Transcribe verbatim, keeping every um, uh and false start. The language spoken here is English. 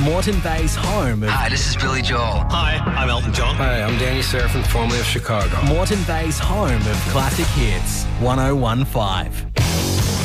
Moreton Bay's home of... Hi, this is Billy Joel. Hi, I'm Elton John. Hi, I'm Danny Serafin, formerly of Chicago. Moreton Bay's home of classic hits. one oh one point five.